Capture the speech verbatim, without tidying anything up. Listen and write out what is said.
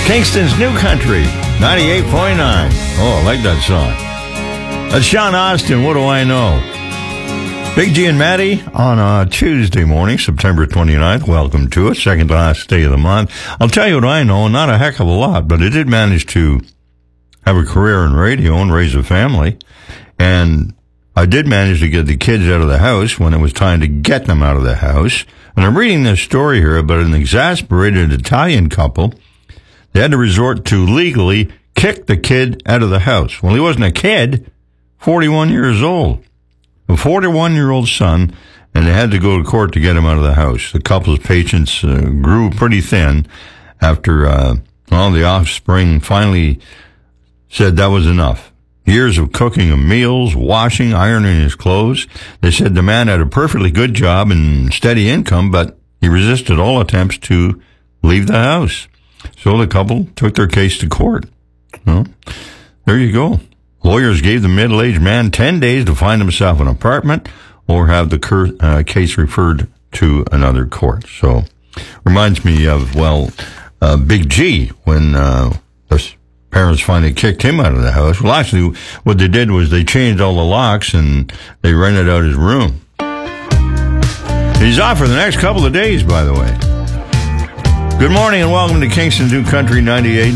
Kingston's New Country, ninety-eight point nine. Oh, I like that song. That's Sean Austin, What Do I Know? Big G and Maddie on a Tuesday morning, September twenty-ninth. Welcome to it, second to last day of the month. I'll tell you what I know, not a heck of a lot, but I did manage to have a career in radio and raise a family. And I did manage to get the kids out of the house when it was time to get them out of the house. And I'm reading this story here about an exasperated Italian couple. They had to resort to legally kick the kid out of the house. Well, he wasn't a kid, forty-one years old. A forty-one-year-old son, and they had to go to court to get him out of the house. The couple's patience uh, grew pretty thin after uh, all the offspring finally said that was enough. Years of cooking of meals, washing, ironing his clothes. They said the man had a perfectly good job and steady income, but he resisted all attempts to leave the house. So the couple took their case to court. Well, there you go. Lawyers gave the middle-aged man ten days to find himself an apartment or have the cur- uh, case referred to another court. So, reminds me of, well, uh, Big G, when uh, the parents finally kicked him out of the house. Well, actually, what they did was they changed all the locks and they rented out his room. He's off for the next couple of days, by the way. Good morning and welcome to Kingston New Country ninety-eight.